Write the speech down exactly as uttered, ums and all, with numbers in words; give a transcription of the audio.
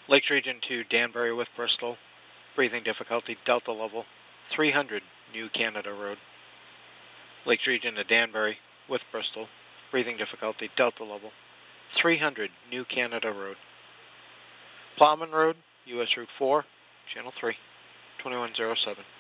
Lakes Region two, Danbury with Bristol. Breathing difficulty, Delta level, three hundred New Canada Road. Lakes Region to Danbury with Bristol. Breathing difficulty, Delta level, three hundred New Canada Road. Plowman Road, U S Route four, Channel three, twenty-one oh seven.